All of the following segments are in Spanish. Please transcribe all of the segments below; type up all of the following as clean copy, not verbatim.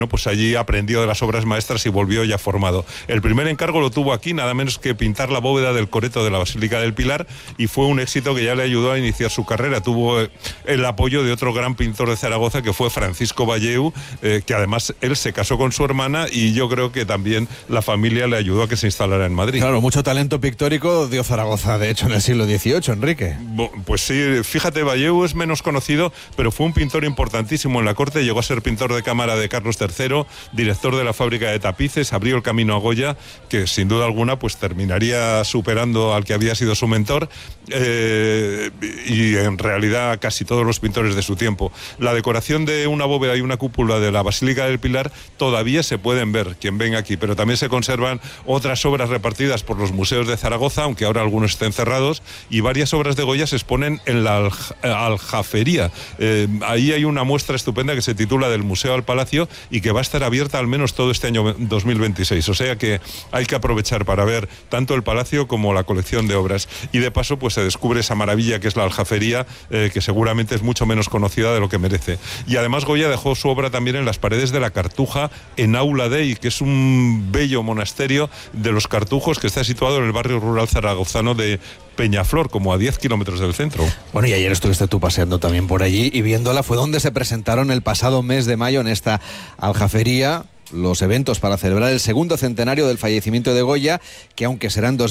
pues allí aprendió de las obras maestras y volvió ya formado. El primer encargo lo tuvo aquí, nada menos que pintar la bóveda del coreto de la Basílica del Pilar, y fue un éxito que ya le ayudó a iniciar su carrera. Tuvo el apoyo de otro gran pintor de Zaragoza, que fue Francisco Valleu, que además él se casó con su hermana, y yo creo que también la familia le ayudó a que se instalara en Madrid. Claro, mucho talento pictórico dio Zaragoza, de hecho, en el siglo XVIII, Enrique. Pues sí, fíjate, Valleu es menos conocido, pero fue un pintor importantísimo en la corte. Llegó a ser pintor de cámara de Carlos III, director de la fábrica de tapices, abrió el camino a Goya, que sin duda alguna pues terminaría superando al que había sido su mentor, y en realidad casi todos los pintores de su tiempo. La decoración de una bóveda y una cúpula de la Basílica del Pilar todavía se pueden ver, quien venga aquí, pero también se conservan otras obras repartidas por los museos de Zaragoza, aunque ahora algunos estén cerrados, y varias obras de Goya se exponen en la Aljafería. Ahí hay una muestra estupenda que se titula Del Museo al Palacio, y que va a estar abierta al menos todo este año 2026, o sea que hay que aprovechar para ver tanto el palacio como la colección de obras, y de paso pues se descubre esa maravilla que es la Aljafería, que seguramente es mucho menos conocida de lo que merece. Y además Goya dejó su obra también en las paredes de la Cartuja, en Aula Dei, que es un bello monasterio de los Cartujos que está situado en el barrio rural zaragozano de Peñaflor, como a 10 kilómetros del centro. Bueno, y ayer estuviste tú paseando también por allí y viéndola, fue donde se presentaron el pasado mes de mayo en esta Aljafería los eventos para celebrar el segundo centenario del fallecimiento de Goya, que aunque será en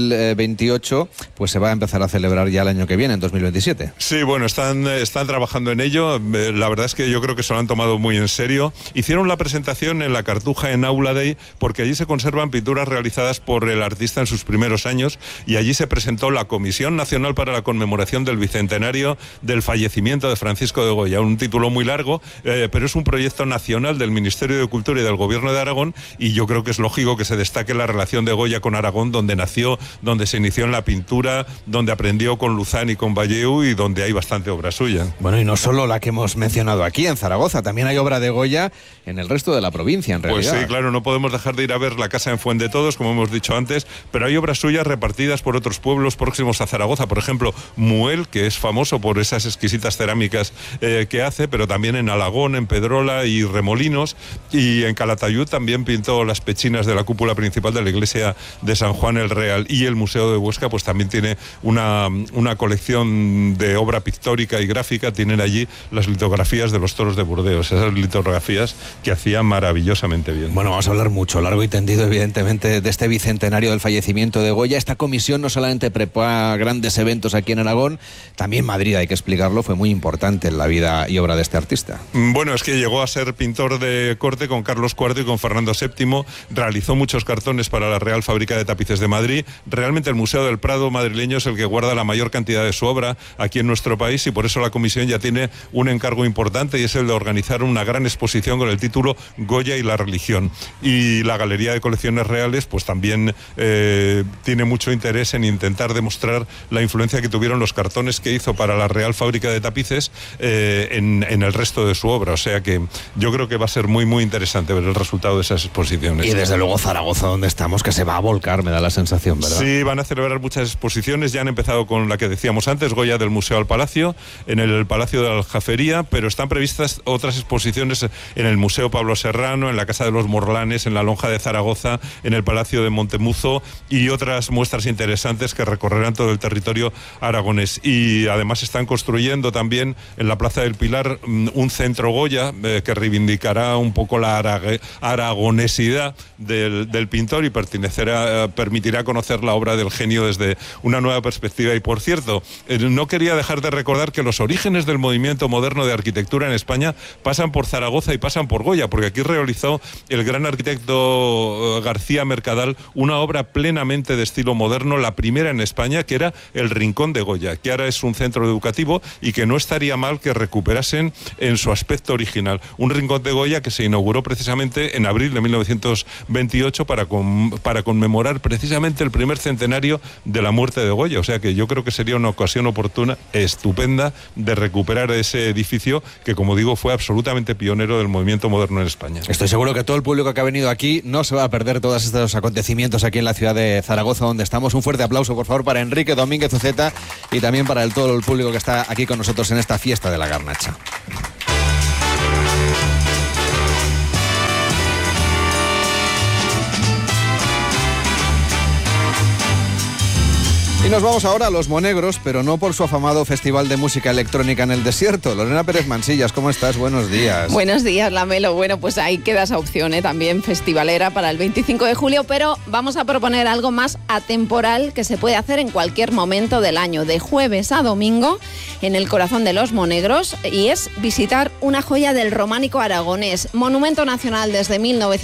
2028, pues se va a empezar a celebrar ya el año que viene, en 2027. Sí, bueno, están trabajando en ello. La verdad es que yo creo que se lo han tomado muy en serio. Hicieron la presentación en la Cartuja, en Aula Dei, porque allí se conservan pinturas realizadas por el artista en sus primeros años, y allí se presentó la Comisión Nacional para la Conmemoración del Bicentenario del Fallecimiento de Francisco de Goya. Un título muy largo, pero es un proyecto nacional del Ministerio de Cultura y del Gobierno de Aragón, y yo creo que es lógico que se destaque la relación de Goya con Aragón, donde nació, donde se inició en la pintura, donde aprendió con Luzán y con Valleu, y donde hay bastante obra suya. Bueno, y no solo la que hemos mencionado aquí en Zaragoza, también hay obra de Goya en el resto de la provincia, en realidad. Pues sí, claro, no podemos dejar de ir a ver la casa en Fuendetodos, como hemos dicho antes, pero hay obras suyas repartidas por otros pueblos próximos a Zaragoza. Por ejemplo, Muel, que es famoso por esas exquisitas cerámicas que hace, pero también en Alagón, en Pedrola y Remolinos, y en Calatayud también pintó las pechinas de la cúpula principal de la iglesia de San Juan el Real, y el Museo de Huesca pues también tiene una colección de obra pictórica y gráfica. Tienen allí las litografías de los toros de Burdeos, esas litografías que hacía maravillosamente bien. Bueno, vamos a hablar mucho, largo y tendido, evidentemente, de este bicentenario del fallecimiento de Goya. Esta comisión no solamente prepara grandes eventos aquí en Aragón, también Madrid, hay que explicarlo, fue muy importante en la vida y obra de este artista. Bueno, es que llegó a ser pintor de corte con Carlos IV y con Fernando VII, realizó muchos cartones para la Real Fábrica de Tapices de Madrid. Realmente el Museo del Prado madrileño es el que guarda la mayor cantidad de su obra aquí en nuestro país, y por eso la comisión ya tiene un encargo importante, y es el de organizar una gran exposición con el título Goya y la religión. Y la Galería de Colecciones Reales pues también tiene mucho interés en intentar demostrar la influencia que tuvieron los cartones que hizo para la Real Fábrica de Tapices en el resto de su obra. O sea que yo creo que va a ser muy muy interesante ver el resultado de esas exposiciones. Y desde luego Zaragoza, donde estamos, que se va a volcar, me da la sensación, ¿verdad? Sí, van a celebrar muchas exposiciones. Ya han empezado con la que decíamos antes, Goya del Museo al Palacio, en el Palacio de la Aljafería, pero están previstas otras exposiciones en el Museo Pablo Serrano, en la Casa de los Morlanes, en la Lonja de Zaragoza, en el Palacio de Montemuzo, y otras muestras interesantes que recorrerán todo el territorio aragonés. Y además están construyendo también en la Plaza del Pilar un centro Goya que reivindicará un poco la aragonesidad del pintor, y permitirá conocer la obra del genio desde una nueva perspectiva. Y por cierto, no quería dejar de recordar que los orígenes del movimiento moderno de arquitectura en España pasan por Zaragoza y pasan por Goya, porque aquí realizó el gran arquitecto García Mercadal una obra plenamente de estilo moderno, la primera en España, que era el Rincón de Goya, que ahora es un centro educativo y que no estaría mal que recuperasen en su aspecto original. Un Rincón de Goya que se inauguró precisamente en abril de 1928 para conmemorar precisamente el primer centenario de la muerte de Goya. O sea que yo creo que sería una ocasión oportuna, estupenda, de recuperar ese edificio que, como digo, fue absolutamente pionero del movimiento moderno en España. Estoy seguro que todo el público que ha venido aquí no se va a perder todos estos acontecimientos aquí en la ciudad de Zaragoza, donde estamos. Un fuerte aplauso, por favor, para Enrique Domínguez Uceta y también para todo el público que está aquí con nosotros en esta fiesta de la garnacha. Y nos vamos ahora a Los Monegros, pero no por su afamado Festival de Música Electrónica en el Desierto. Lorena Pérez Mansillas, ¿cómo estás? Buenos días. Buenos días, Lamelo. Bueno, pues ahí queda esa opción, también festivalera para el 25 de julio, pero vamos a proponer algo más atemporal que se puede hacer en cualquier momento del año, de jueves a domingo, en el corazón de Los Monegros, y es visitar una joya del románico aragonés. Monumento nacional desde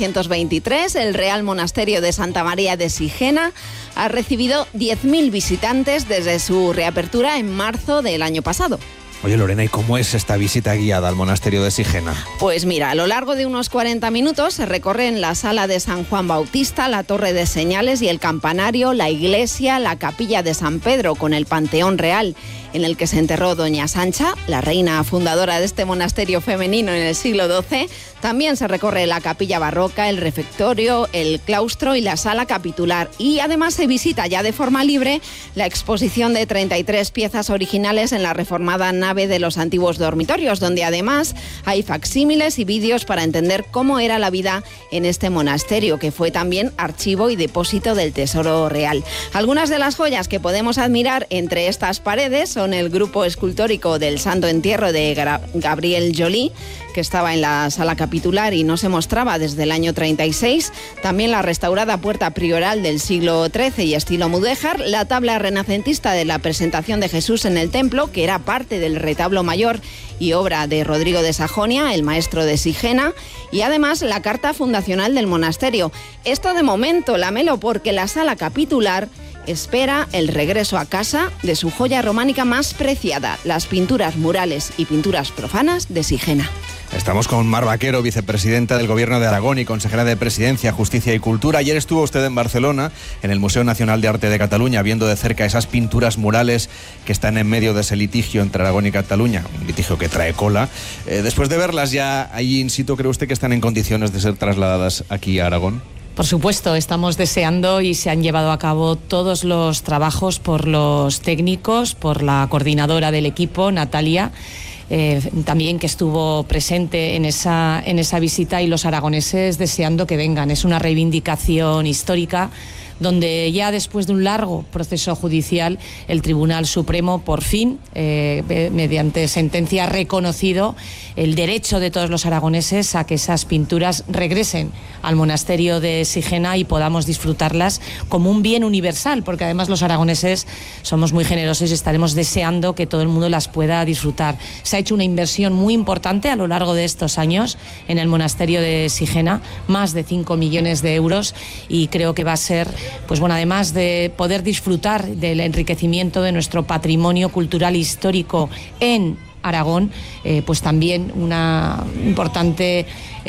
1923, el Real Monasterio de Santa María de Sigena ha recibido 10.000 visitantes desde su reapertura en marzo del año pasado. Oye, Lorena, ¿y cómo es esta visita guiada al monasterio de Sigena? Pues mira, a lo largo de unos 40 minutos se recorren la sala de San Juan Bautista, la torre de señales y el campanario, la iglesia, la capilla de San Pedro con el Panteón Real, en el que se enterró Doña Sancha, la reina fundadora de este monasterio femenino en el siglo XII. También se recorre la capilla barroca, el refectorio, el claustro y la sala capitular. Y además se visita ya de forma libre la exposición de 33 piezas originales en la reformada nave de los antiguos dormitorios, donde además hay facsímiles y vídeos para entender cómo era la vida en este monasterio, que fue también archivo y depósito del Tesoro Real. Algunas de las joyas que podemos admirar entre estas paredes son el grupo escultórico del Santo Entierro de Gabriel Joly, que estaba en la sala capitular y no se mostraba desde el año 36, también la restaurada puerta prioral del siglo XIII y estilo mudéjar, la tabla renacentista de la presentación de Jesús en el templo, que era parte del retablo mayor y obra de Rodrigo de Sajonia, el maestro de Sigena, y además la carta fundacional del monasterio. Esto de momento, Lamelo, porque la sala capitular espera el regreso a casa de su joya románica más preciada, las pinturas murales y pinturas profanas de Sigena. Estamos con Mar Vaquero, vicepresidenta del Gobierno de Aragón y consejera de Presidencia, Justicia y Cultura. Ayer estuvo usted en Barcelona, en el Museo Nacional de Arte de Cataluña, viendo de cerca esas pinturas murales que están en medio de ese litigio entre Aragón y Cataluña, un litigio que trae cola. Después de verlas ya ahí in situ, ¿cree usted que están en condiciones de ser trasladadas aquí a Aragón? Por supuesto, estamos deseando y se han llevado a cabo todos los trabajos por los técnicos, por la coordinadora del equipo, Natalia, también que estuvo presente en esa visita, y los aragoneses deseando que vengan. Es una reivindicación histórica donde ya después de un largo proceso judicial el Tribunal Supremo por fin, mediante sentencia, ha reconocido el derecho de todos los aragoneses a que esas pinturas regresen al monasterio de Sigena y podamos disfrutarlas como un bien universal, porque además los aragoneses somos muy generosos y estaremos deseando que todo el mundo las pueda disfrutar. Se ha hecho una inversión muy importante a lo largo de estos años en el monasterio de Sigena, más de 5 millones de euros, y creo que va a ser, pues bueno, además de poder disfrutar del enriquecimiento de nuestro patrimonio cultural histórico en Aragón, pues también una importante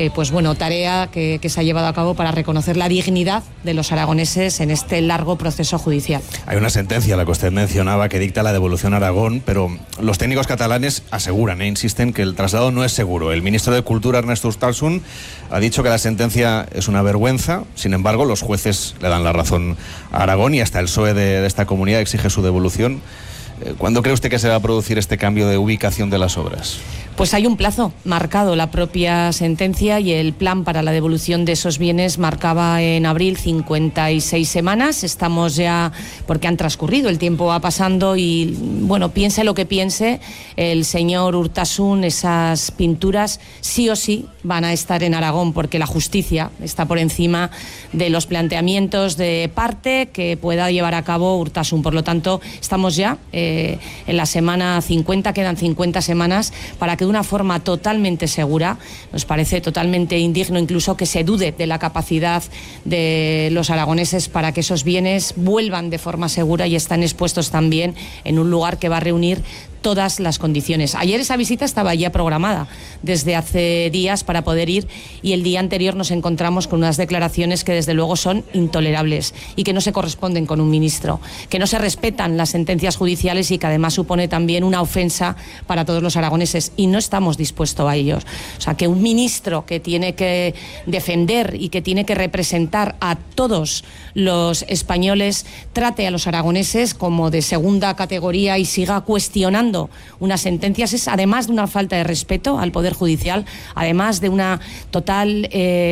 tarea que se ha llevado a cabo para reconocer la dignidad de los aragoneses en este largo proceso judicial. Hay una sentencia, la que usted mencionaba, que dicta la devolución a Aragón, pero los técnicos catalanes aseguran e insisten que el traslado no es seguro. El ministro de Cultura, Ernesto Urtasun, ha dicho que la sentencia es una vergüenza. Sin embargo, los jueces le dan la razón a Aragón y hasta el PSOE de esta comunidad exige su devolución. ¿Cuándo cree usted que se va a producir este cambio de ubicación de las obras? Pues hay un plazo marcado, la propia sentencia, y el plan para la devolución de esos bienes marcaba en abril 56 semanas. Estamos ya, porque han transcurrido, el tiempo va pasando y, bueno, piense lo que piense el señor Urtasun, esas pinturas sí o sí van a estar en Aragón, porque la justicia está por encima de los planteamientos de parte que pueda llevar a cabo Urtasun. Por lo tanto, estamos ya en la semana 50, quedan 50 semanas para que de una forma totalmente segura, nos parece totalmente indigno incluso que se dude de la capacidad de los aragoneses para que esos bienes vuelvan de forma segura y están expuestos también en un lugar que va a reunir todas las condiciones. Ayer esa visita estaba ya programada desde hace días para poder ir, y el día anterior nos encontramos con unas declaraciones que desde luego son intolerables y que no se corresponden con un ministro, que no se respetan las sentencias judiciales y que además supone también una ofensa para todos los aragoneses, y no estamos dispuestos a ellos. O sea, que un ministro que tiene que defender y que tiene que representar a todos los españoles trate a los aragoneses como de segunda categoría y siga cuestionando unas sentencias, es además de una falta de respeto al Poder Judicial, además de una total